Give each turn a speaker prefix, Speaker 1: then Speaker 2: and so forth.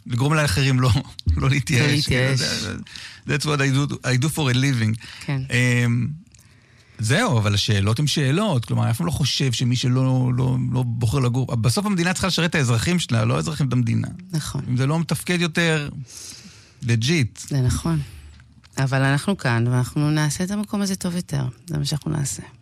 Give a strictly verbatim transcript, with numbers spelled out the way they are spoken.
Speaker 1: לגרום לאחרים לא, לא להתייאש.
Speaker 2: לא להתייאש.
Speaker 1: That's what I do, I do for a living.
Speaker 2: כן.
Speaker 1: זהו, אבל השאלות הן שאלות. כלומר, אף פעם לא חושב שמי שלא לא, לא בוחר לגור. בסוף המדינה צריכה לשרת את האזרחים שלה, לא האזרחים את המדינה.
Speaker 2: נכון.
Speaker 1: אם זה לא מתפקד יותר, לג'יט.
Speaker 2: זה נכון. אבל אנחנו כאן, ואנחנו נעשה את המקום הזה טוב יותר. זה מה שאנחנו נעשה.